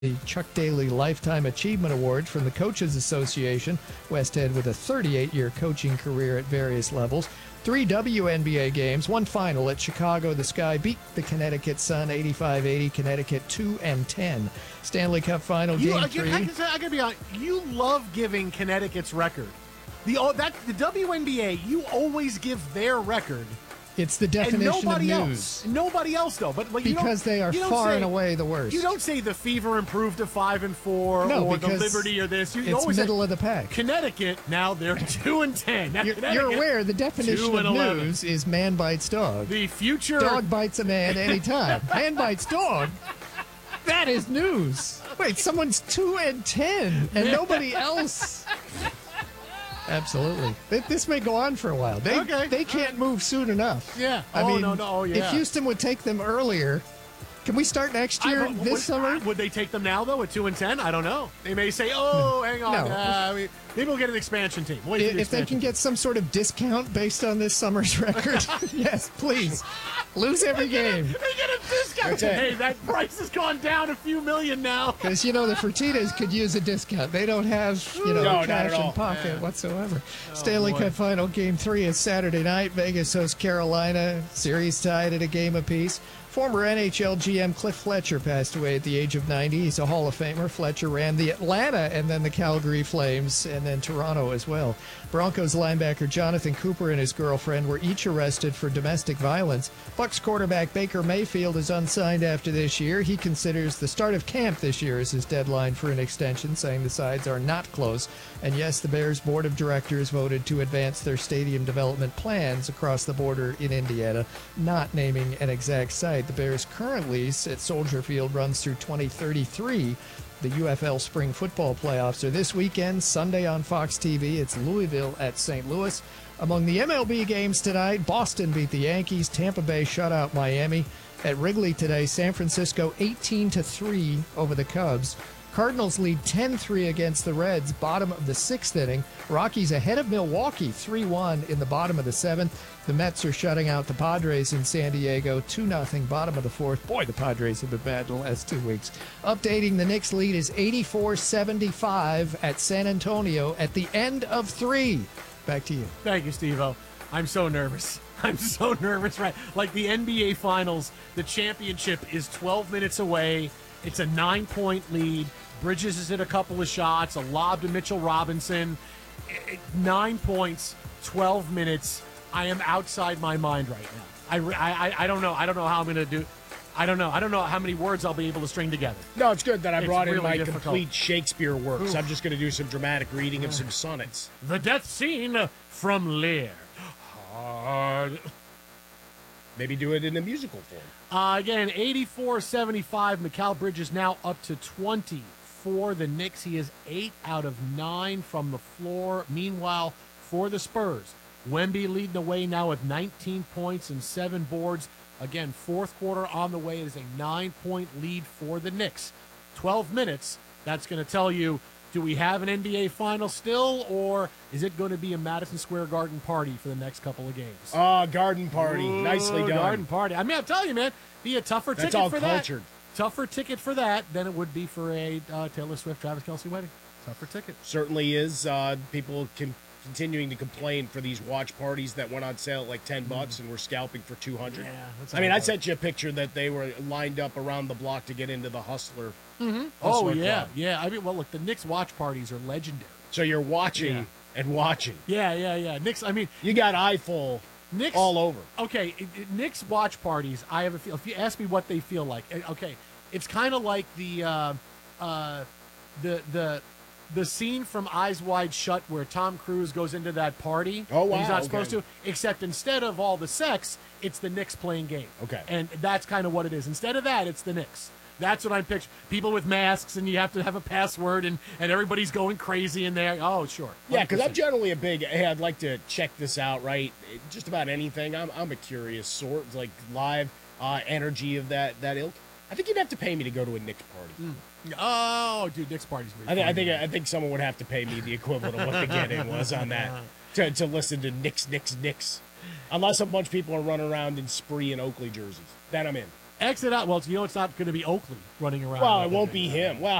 the Chuck Daly Lifetime Achievement Award from the Coaches Association. Westhead with a 38-year coaching career at various levels. 3 WNBA games, 1 final at Chicago. The Sky beat the Connecticut Sun 85-80. Connecticut 2-10. Stanley Cup Final Game 3. I gotta be honest. You love giving Connecticut's record. The WNBA. You always give their record. It's the definition of news. Nobody else, though. But because they are far and away the worst. You don't say the Fever improved to 5-4, or the Liberty or this. You it's always middle of the pack. Connecticut, now they're 2-10. You're aware the definition of news is man bites dog. The future dog bites a man anytime. Man bites dog. That is news. Wait, someone's 2-10 and nobody else. Absolutely. This may go on for a while. They can't move soon enough. Yeah. I mean, if Houston would take them earlier, can we start next year, summer? Would they take them now, though, at 2-10? I don't know. They may say, hang on. No. Maybe we'll get an expansion team. If they can get some sort of discount based on this summer's record, yes, please. Lose every game. They get a discount. Hey, that price has gone down a few million now. Because, the Fertittas could use a discount. They don't have, cash in pocket whatsoever. Stanley Cup Final Game 3 is Saturday night. Vegas hosts Carolina. Series tied at a game apiece. Former NHL GM Cliff Fletcher passed away at the age of 90. He's a Hall of Famer. Fletcher ran the Atlanta and then the Calgary Flames and then Toronto as well. Broncos linebacker Jonathan Cooper and his girlfriend were each arrested for domestic violence. Bucs quarterback Baker Mayfield is unsigned after this year. He considers the start of camp this year as his deadline for an extension, saying the sides are not close. And yes, the Bears board of directors voted to advance their stadium development plans across the border in Indiana, not naming an exact site. The Bears' current lease at Soldier Field runs through 2033. The UFL Spring Football Playoffs are this weekend, Sunday on Fox TV. It's Louisville at St. Louis. Among the MLB games tonight, Boston beat the Yankees. Tampa Bay shut out Miami. At Wrigley today, San Francisco 18-3 over the Cubs. Cardinals lead 10-3 against the Reds, bottom of the 6th inning. Rockies ahead of Milwaukee, 3-1 in the bottom of the 7th. The Mets are shutting out the Padres in San Diego, 2-0, bottom of the 4th. Boy, the Padres have been bad the last 2 weeks. Updating the Knicks lead is 84-75 at San Antonio at the end of 3. Back to you. Thank you, Steve-O. I'm so nervous. I'm so nervous, right? Like the NBA Finals, the championship is 12 minutes away. It's a 9-point lead. Bridges is at a couple of shots, a lob to Mitchell Robinson. 9 points, 12 minutes. I am outside my mind right now. I don't know. I don't know how I'm going to do. I don't know. I don't know how many words I'll be able to string together. No, it's good that I brought really in my difficult. complete Shakespeare works. I'm just going to do some dramatic reading of some sonnets. The death scene from Lear. Hard. Maybe do it in a musical form. Again, 84-75. Mikal Bridges now up to 20 for the Knicks. He is 8 out of 9 from the floor. Meanwhile, for the Spurs, Wemby leading the way now with 19 points and 7 boards. Again, fourth quarter on the way. It is a 9-point lead for the Knicks. 12 minutes. That's going to tell you, do we have an NBA final still, or is it going to be a Madison Square Garden party for the next couple of games? Garden party. Nicely done. Garden party. I mean, I'll tell you, man, be a tougher That's ticket all for cultured. that. Tougher ticket for that than it would be for a Taylor Swift, Travis Kelce wedding. Tougher ticket. Certainly is. People continuing to complain for these watch parties that went on sale at like $10 and we're scalping for $200. Yeah, that's I sent you a picture that they were lined up around the block to get into the Hustler. Mm-hmm. Hustler yeah, Club. yeah. I mean, well, look, the Knicks watch parties are legendary. So you're watching and watching. Yeah. Knicks. I mean, you got eyeful Knicks all over. Okay, Knicks watch parties. I have a feel. If you ask me what they feel like, okay, it's kind of like the scene from Eyes Wide Shut where Tom Cruise goes into that party. Oh, wow. He's not supposed to, except instead of all the sex, it's the Knicks playing game. Okay. And that's kind of what it is. Instead of that, it's the Knicks. That's what I'm picturing. People with masks, and you have to have a password, and everybody's going crazy in there. Oh, sure. 100%. Yeah, because I'm generally a big, hey, I'd like to check this out, right? Just about anything. I'm a curious sort, like live energy of that ilk. I think you'd have to pay me to go to a Knicks party. Oh, dude, Knicks parties. I think someone would have to pay me the equivalent of what the getting was on that to listen to Knicks. Unless a bunch of people are running around in Spree and Oakley jerseys. Then I'm in. exit out. Well, it's not going to be Oakley running around. Well, it won't be him. Well,